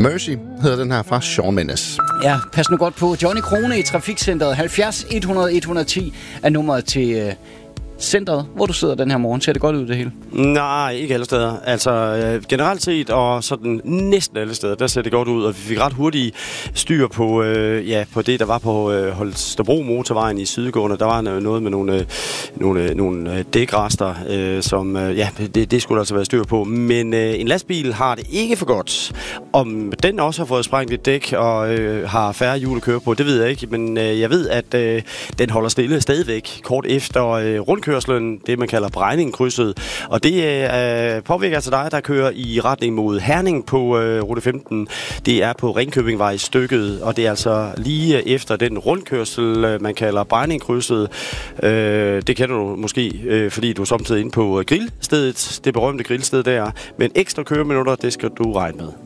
Mercy hedder den her fra Shawn Mendes. Ja, pas nu godt på. Johnny Krone i Trafikcenteret. 70 100 110 er nummeret til centret, hvor du sidder den her morgen. Ser det godt ud, det hele? Nej, ikke alle steder. Altså generelt set, og sådan næsten alle steder, der ser det godt ud, og vi fik ret hurtigt styr på, på det, der var på Holstebro motorvejen i Sydgående. Der var noget med nogle dækrester, som, det skulle der altså være styr på. Men en lastbil har det ikke for godt. Om den også har fået sprængt et dæk og har færre hjul at køre på, det ved jeg ikke. Men jeg ved, at den holder stille stadigvæk kort efter rundkørslen, det man kalder Brejning-krydset. Og det påvirker altså dig, der kører i retning mod Herning på rute 15. Det er på Ringkøbingvej stykket, og det er altså lige efter den rundkørsel, man kalder Brejning-krydset. Det kender du måske, fordi du er samtidig inde på grillstedet, det berømte grillsted der. Men ekstra køreminutter, det skal du regne med.